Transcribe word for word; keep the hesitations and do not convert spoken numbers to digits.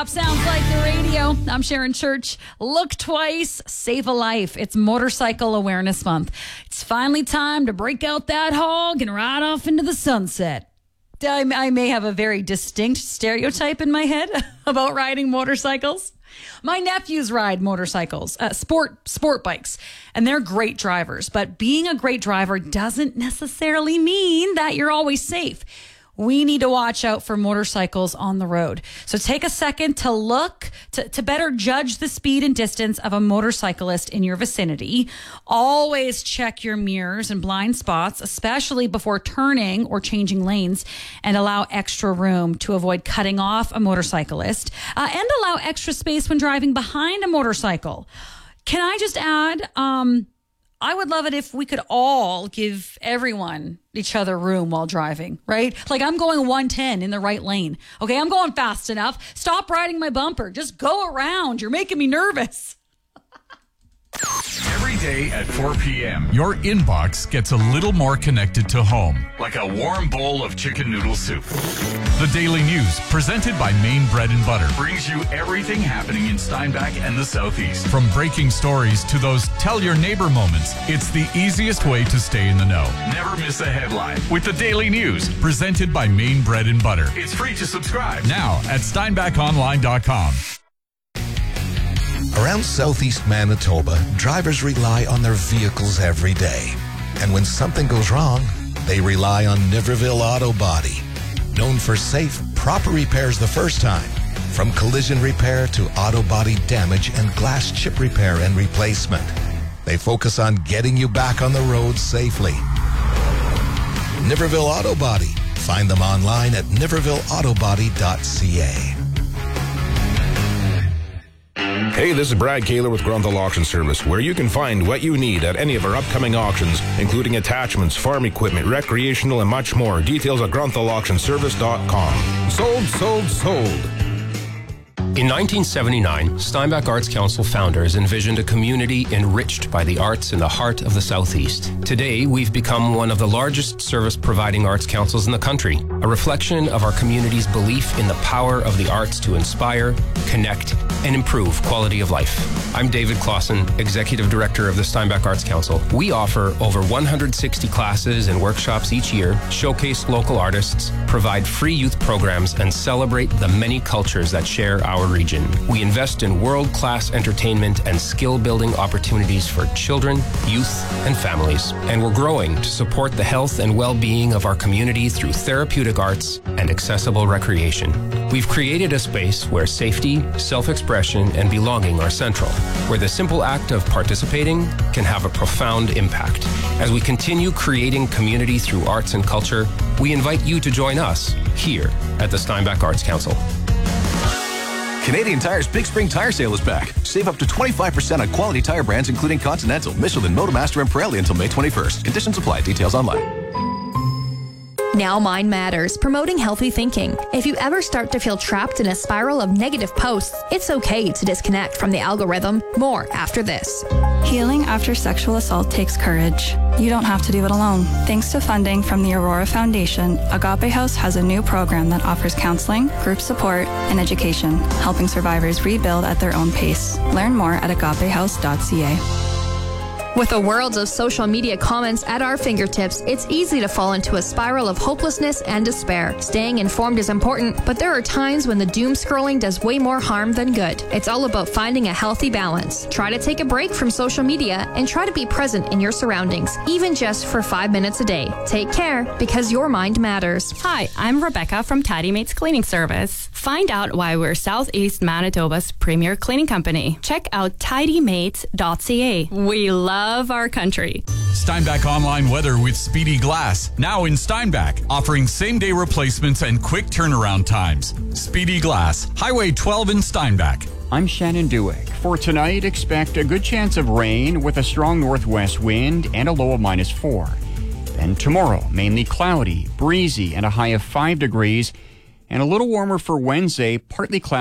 stop sounds like the radio. I'm Sharon Church. Look twice, save a life. It's Motorcycle Awareness Month. It's finally time to break out that hog and ride off into the sunset. I, I may have a very distinct stereotype in my head about riding motorcycles. My nephews ride motorcycles, uh, sport sport bikes, and they're great drivers. But being a great driver doesn't necessarily mean that you're always safe. We need to watch out for motorcycles on the road. So take a second to look, to, to better judge the speed and distance of a motorcyclist in your vicinity. Always check your mirrors and blind spots, especially before turning or changing lanes, and allow extra room to avoid cutting off a motorcyclist, uh, and allow extra space when driving behind a motorcycle. Can I just add, um, I would love it if we could all give everyone each other room while driving, right? Like I'm going one ten in the right lane. Okay, I'm going fast enough. Stop riding my bumper. Just go around. You're making me nervous. Every day at four p.m., your inbox gets a little more connected to home, like a warm bowl of chicken noodle soup. The Daily News, presented by Maine Bread and Butter, brings you everything happening in Steinbach and the Southeast. From breaking stories to those tell your neighbor moments, it's the easiest way to stay in the know. Never miss a headline with the Daily News, presented by Maine Bread and Butter. It's free to subscribe now at steinbach online dot com. Around southeast Manitoba, drivers rely on their vehicles every day. And when something goes wrong, they rely on Niverville Auto Body. Known for safe, proper repairs the first time. From collision repair to auto body damage and glass chip repair and replacement. They focus on getting you back on the road safely. Niverville Auto Body. Find them online at niverville auto body dot c a. Hey, this is Brad Kaler with Grunthal Auction Service, where you can find what you need at any of our upcoming auctions, including attachments, farm equipment, recreational, and much more. Details at grunthal auction service dot com. Sold, sold, sold. In nineteen seventy-nine, Steinbach Arts Council founders envisioned a community enriched by the arts in the heart of the Southeast. Today, we've become one of the largest service-providing arts councils in the country, a reflection of our community's belief in the power of the arts to inspire, connect, and improve quality of life. I'm David Clausen, Executive Director of the Steinbach Arts Council. We offer over one hundred sixty classes and workshops each year, showcase local artists, provide free youth programs, and celebrate the many cultures that share our region. We invest in world-class entertainment and skill-building opportunities for children, youth, and families. And we're growing to support the health and well-being of our community through therapeutic arts and accessible recreation. We've created a space where safety, self-expression, and belonging are central, where the simple act of participating can have a profound impact. As we continue creating community through arts and culture, we invite you to join us here at the Steinbach Arts Council. Canadian Tire's Big Spring Tire Sale is back. Save up to twenty-five percent on quality tire brands including Continental, Michelin, Motomaster, and Pirelli until May twenty-first. Conditions apply. Details online. Now Mind Matters, promoting healthy thinking. If you ever start to feel trapped in a spiral of negative posts, it's okay to disconnect from the algorithm. More after this. Healing after sexual assault takes courage. You don't have to do it alone. Thanks to funding from the Aurora Foundation, Agape House has a new program that offers counseling, group support, and education, helping survivors rebuild at their own pace. Learn more at agape house dot c a. With a world of social media comments at our fingertips, it's easy to fall into a spiral of hopelessness and despair. Staying informed is important, but there are times when the doom scrolling does way more harm than good. It's all about finding a healthy balance. Try to take a break from social media and try to be present in your surroundings, even just for five minutes a day. Take care, because your mind matters. Hi, I'm Rebecca from Tidy Mates Cleaning Service. Find out why we're Southeast Manitoba's premier cleaning company. Check out tidy mates dot c a. We love Love our country. Steinbach Online Weather with Speedy Glass. Now in Steinbach, offering same-day replacements and quick turnaround times. Speedy Glass, Highway twelve in Steinbach. I'm Shannon Duick. For tonight, expect a good chance of rain with a strong northwest wind and a low of minus four. Then tomorrow, mainly cloudy, breezy, and a high of five degrees. And a little warmer for Wednesday, partly cloudy.